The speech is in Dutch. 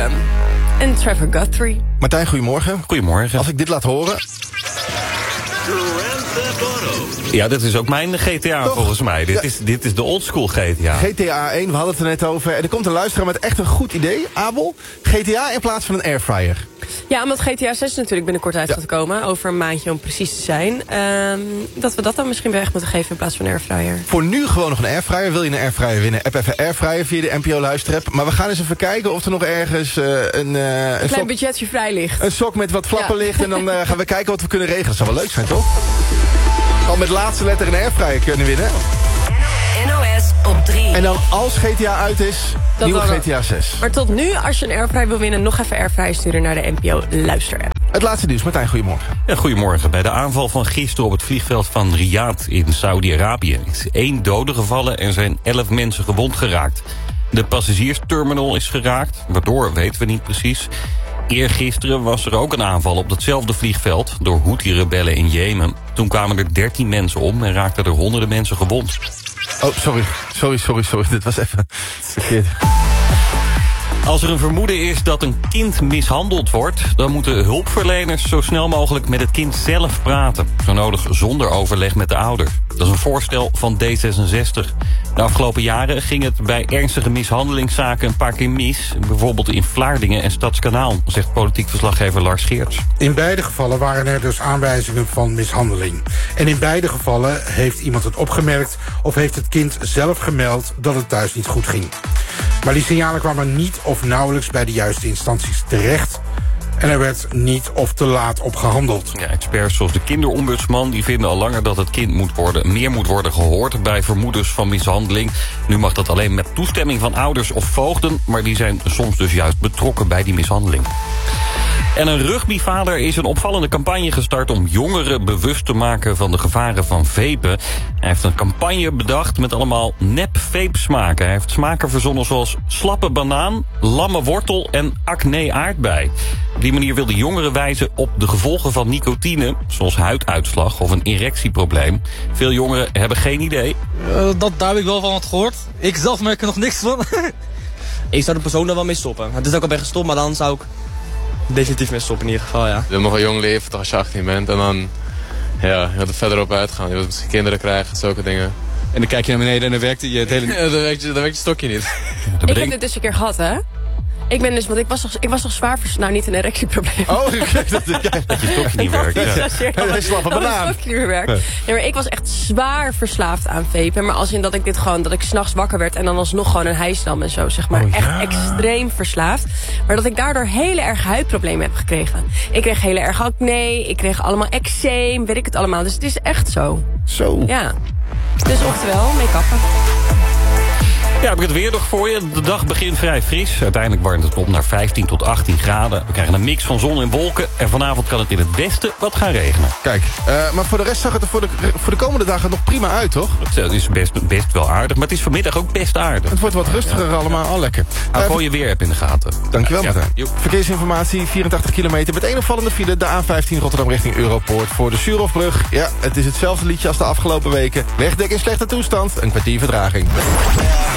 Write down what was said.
en Trevor Guthrie. Martijn, goedemorgen. Goedemorgen. Als ik dit laat horen... Ja, dit is ook mijn GTA. Toch? Volgens mij. Dit is de oldschool GTA. GTA 1, we hadden het er net over. En er komt een luisteraar met echt een goed idee. Abel, GTA in plaats van een airfryer. Ja, omdat GTA 6 natuurlijk binnenkort uit gaat komen. Over een maandje om precies te zijn. Dat we dat dan misschien weg moeten geven in plaats van een airfryer. Voor nu gewoon nog een airfryer. Wil je een airfryer winnen? App even airfryer via de NPO luisterapp. Maar we gaan eens even kijken of er nog ergens een klein budgetje vrij ligt. Een sok met wat flappen ligt. En dan gaan we kijken wat we kunnen regelen. Dat zou wel leuk zijn, toch? Al met laatste letter een airfryer kunnen winnen. NOS op 3. En dan als GTA uit is, nieuwe GTA 6. Maar tot nu, als je een airfryer wil winnen... nog even airfryer sturen naar de NPO luisterapp. Het laatste nieuws. Martijn, goedemorgen. Ja, goedemorgen. Bij de aanval van gisteren op het vliegveld van Riyadh in Saudi-Arabië... is 1 dode gevallen en zijn 11 mensen gewond geraakt. De passagiersterminal is geraakt, waardoor weten we niet precies... Eergisteren was er ook een aanval op datzelfde vliegveld... door Houthi-rebellen in Jemen. Toen kwamen er 13 mensen om en raakten er honderden mensen gewond. Oh, sorry. Dit was even verkeerd. Als er een vermoeden is dat een kind mishandeld wordt... dan moeten hulpverleners zo snel mogelijk met het kind zelf praten. Zo nodig zonder overleg met de ouders. Dat is een voorstel van D66. De afgelopen jaren ging het bij ernstige mishandelingszaken een paar keer mis. Bijvoorbeeld in Vlaardingen en Stadskanaal, zegt politiek verslaggever Lars Geerts. In beide gevallen waren er dus aanwijzingen van mishandeling. En in beide gevallen heeft iemand het opgemerkt... of heeft het kind zelf gemeld dat het thuis niet goed ging. Maar die signalen kwamen niet of nauwelijks bij de juiste instanties terecht... en er werd niet of te laat op gehandeld. Ja, experts zoals de kinderombudsman die vinden al langer dat het kind meer moet worden gehoord bij vermoedens van mishandeling. Nu mag dat alleen met toestemming van ouders of voogden, maar die zijn soms dus juist betrokken bij die mishandeling. En een rugbyvader is een opvallende campagne gestart om jongeren bewust te maken van de gevaren van vapen. Hij heeft een campagne bedacht met allemaal nep-vape-smaken. Hij heeft smaken verzonnen zoals slappe banaan, lamme wortel en acne aardbei. Op die manier wil de jongeren wijzen op de gevolgen van nicotine, zoals huiduitslag of een erectieprobleem. Veel jongeren hebben geen idee. Daar heb ik wel van wat gehoord. Ik zelf merk er nog niks van. Ik zou de persoon er wel mee stoppen. Het is ook al bij gestopt, maar dan zou ik definitief mee stoppen in ieder geval, ja. Je wil nog een jong leven toch als je 18 bent en dan je wilt er verder op uitgaan. Je wilt misschien kinderen krijgen, zulke dingen. En dan kijk je naar beneden en dan werkt je het hele... Ja, dan werkt je stokje niet. Ik heb dit dus een keer gehad, hè. Ik ben dus, want ik was toch zwaar nou niet een erectieprobleem. Oh, ik weet dat je stokje niet werkt. Een slappe banaan. Dat stokje niet meer werkt. Nee, maar ik was echt zwaar verslaafd aan vapen. Maar als in dat ik dat ik 's nachts wakker werd en dan alsnog gewoon een hijs nam en zo, zeg maar. Oh, ja. Echt extreem verslaafd. Maar dat ik daardoor hele erg huidproblemen heb gekregen. Ik kreeg hele erg acne, ik kreeg allemaal eczeem, weet ik het allemaal. Dus het is echt zo. Zo. Ja. Dus oftewel, mee kappen. Ja, heb ik het weer nog voor je. De dag begint vrij fris. Uiteindelijk warmt het op naar 15 tot 18 graden. We krijgen een mix van zon en wolken. En vanavond kan het in het westen wat gaan regenen. Kijk, maar voor de rest zag het er voor de komende dagen nog prima uit, toch? Het is best wel aardig, maar het is vanmiddag ook best aardig. Het wordt wat rustiger allemaal, al lekker. Hou gewoon je weer-app in de gaten. Dankjewel, Martijn. Verkeersinformatie, 84 kilometer met één opvallende file. De A15 Rotterdam richting Europoort voor de Suurhofbrug. Ja, het is hetzelfde liedje als de afgelopen weken. Wegdek in slechte toestand, een kwartier vertraging.